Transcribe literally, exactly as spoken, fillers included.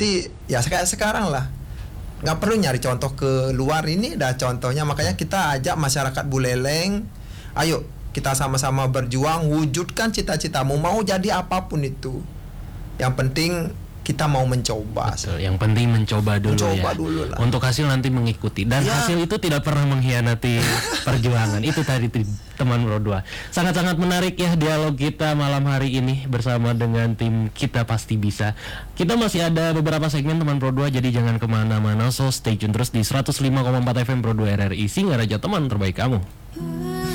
Berarti ya kayak sekarang lah, nggak perlu nyari contoh ke luar, ini dah contohnya. Makanya kita ajak masyarakat Buleleng, ayo kita sama-sama berjuang, wujudkan cita-citamu, mau jadi apapun itu. Yang penting kita mau mencoba. Betul, yang penting mencoba dulu mencoba ya. Dulu lah. Untuk hasil nanti mengikuti, dan ya. hasil itu tidak pernah mengkhianati perjuangan. Itu tadi teman Pro dua. Sangat-sangat menarik ya dialog kita malam hari ini bersama dengan tim Kita Pasti Bisa. Kita masih ada beberapa segmen teman Pro dua, jadi jangan kemana-mana. So stay tune terus di seratus lima koma empat F M Pro dua R R I, Singaraja, teman terbaik kamu.